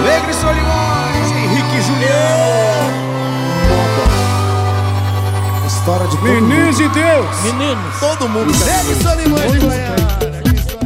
Alegre Solimões, Henrique Juliano. História de todo Meninos e Deus. Meninos. Todo mundo. Alegre Solimões de Goiânia.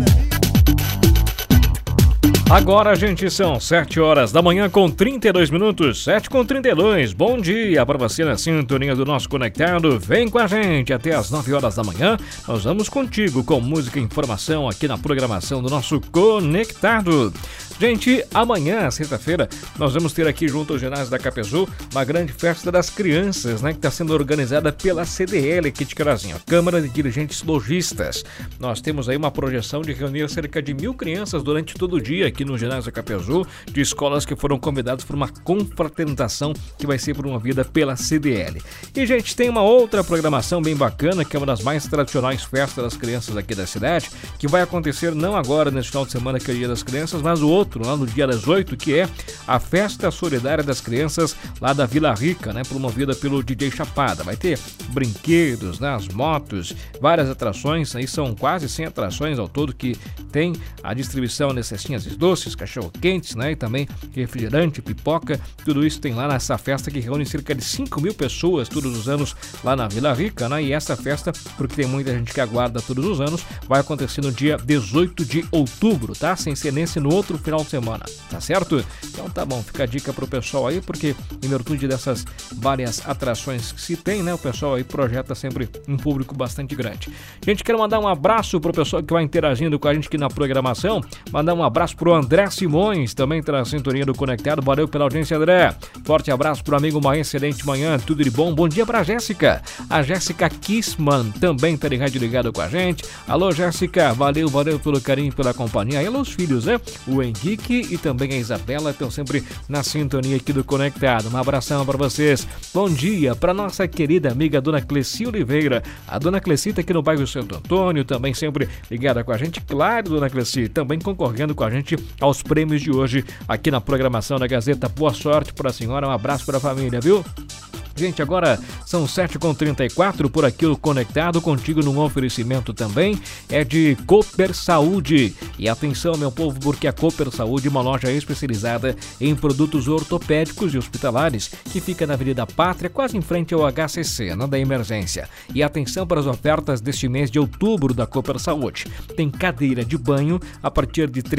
Agora, gente, são 7 horas da manhã com 32 minutos, 7h32. Bom dia para você na sintonia do nosso Conectado. Vem com a gente até as 9 horas da manhã. Nós vamos contigo com música e informação aqui na programação do nosso Conectado. Gente, amanhã, sexta-feira, nós vamos ter aqui junto ao ginásio da Capezu uma grande festa das crianças, né? Que está sendo organizada pela CDL aqui de Carazinho, Câmara de Dirigentes Logistas. Nós temos aí uma projeção de reunir cerca de 1.000 crianças durante todo o dia aqui no ginásio da Capezu, de escolas que foram convidadas para uma confraternização que vai ser promovida pela CDL. E, gente, tem uma outra programação bem bacana, que é uma das mais tradicionais festas das crianças aqui da cidade, que vai acontecer não agora, nesse final de semana, que é o Dia das Crianças, mas o outro, lá no dia 18, que é a Festa Solidária das Crianças, lá da Vila Rica, né, promovida pelo DJ Chapada. Vai ter brinquedos, né, as motos, várias atrações, aí são quase 100 atrações ao todo, que tem a distribuição de cestinhas de doces, cachorro-quentes, né, e também refrigerante, pipoca, tudo isso tem lá nessa festa que reúne cerca de 5.000 pessoas todos os anos lá na Vila Rica, né, e essa festa, porque tem muita gente que aguarda todos os anos, vai acontecer no dia 18 de outubro, tá? Sem ser nesse, no outro final de semana, tá certo? Então tá bom, fica a dica pro pessoal aí, porque em virtude dessas várias atrações que se tem, né, o pessoal aí projeta sempre um público bastante grande. Gente, quero mandar um abraço pro pessoal que vai interagindo com a gente aqui na programação, mandar um abraço pro André Simões, também tá na sintonia do Conectado, valeu pela audiência, André. Forte abraço pro amigo, uma excelente manhã, tudo de bom. Bom dia pra Jéssica, a Jéssica Kissman também tá de rádio ligado com a gente. Alô, Jéssica, valeu pelo carinho, pela companhia. Aí os filhos, né, o Henrique e também a Isabela estão sempre na sintonia aqui do Conectado. Um abração para vocês. Bom dia para nossa querida amiga Dona Cleci Oliveira. A Dona Cleci tá aqui no bairro Santo Antônio, também sempre ligada com a gente. Claro, Dona Cleci, também concorrendo com a gente aos prêmios de hoje aqui na programação da Gazeta. Boa sorte para a senhora, um abraço para a família, viu? Gente, agora são 7h34, por aqui o Conectado, contigo num oferecimento também, é de Cooper Saúde. E atenção, meu povo, porque a Cooper Saúde é uma loja especializada em produtos ortopédicos e hospitalares, que fica na Avenida Pátria, quase em frente ao HCC, na da emergência. E atenção para as ofertas deste mês de outubro da Cooper Saúde. Tem cadeira de banho a partir de R$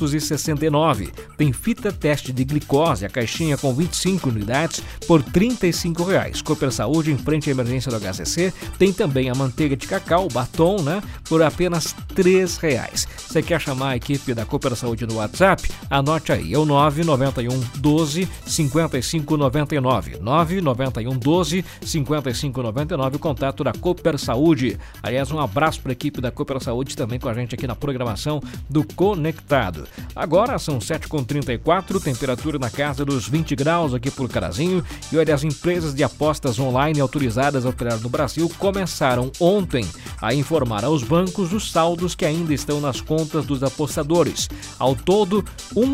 369. Tem fita teste de glicose, a caixinha com 25 unidades, por R$ 35. Cooper Saúde, em frente à emergência do HCC. Tem também a manteiga de cacau, batom, né, por apenas R$ 3. Você quer chamar a equipe da Cooper Saúde no WhatsApp? Anote aí, é o 991 12 55 99. 991 12 55 99, contato da Cooper Saúde. Aliás, um abraço para a equipe da Cooper Saúde também com a gente aqui na programação do Conectado. Agora são 7h34, temperatura na casa dos 20 graus aqui por Carazinho. E olha, as empresas de apostas online autorizadas a operar no Brasil começaram ontem a informar aos bancos dos saldos que ainda estão nas contas dos apostadores. Ao todo,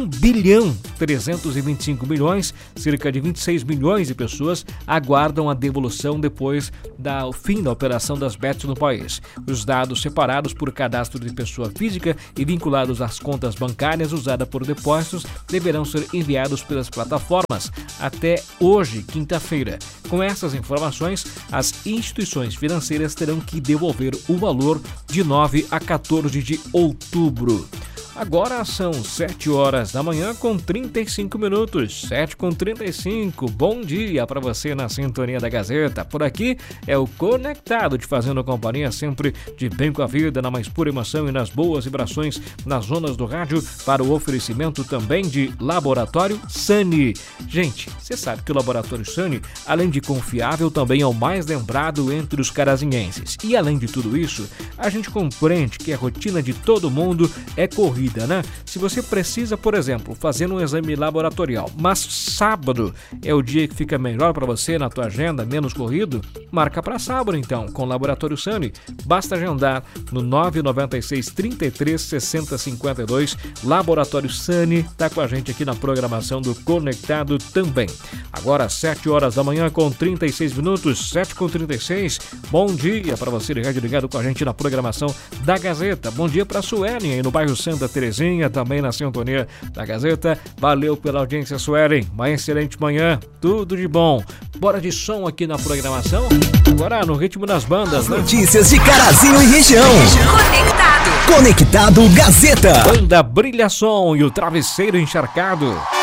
1.325 bilhões, cerca de 26 milhões de pessoas aguardam a devolução depois do fim da operação das bets no país. Os dados separados por cadastro de pessoa física e vinculados às contas bancárias usadas por depósitos deverão ser enviados pelas plataformas até hoje, quinta-feira. Com essas informações, as instituições financeiras terão que devolver o valor de 9 a 14 de outubro. Agora são 7 horas da manhã com 35 minutos, 7h35. Bom dia para você na sintonia da Gazeta. Por aqui é o Conectado, te fazendo companhia sempre de bem com a vida, na mais pura emoção e nas boas vibrações nas zonas do rádio, para o oferecimento também de Laboratório Sani. Gente, você sabe que o Laboratório Sani, além de confiável, também é o mais lembrado entre os carazinhenses. E além de tudo isso, a gente compreende que a rotina de todo mundo é corrida, né? Se você precisa, por exemplo, fazer um exame laboratorial, mas sábado é o dia que fica melhor para você na tua agenda, menos corrido, marca para sábado então, com o Laboratório Sani. Basta agendar no 996 33 60 52. Laboratório Sani tá com a gente aqui na programação do Conectado também. Agora 7 horas da manhã com 36 minutos, 7h36. Bom dia para você ligado com a gente na programação da Gazeta. Bom dia para a Suelen aí no bairro Santa Terezinha, também na sintonia da Gazeta. Valeu pela audiência, Suelen. Uma excelente manhã, tudo de bom. Bora de som aqui na programação. Agora no ritmo das bandas, né? Notícias de Carazinho e região. Conectado Gazeta. Banda Brilha Som e o Travesseiro Encharcado.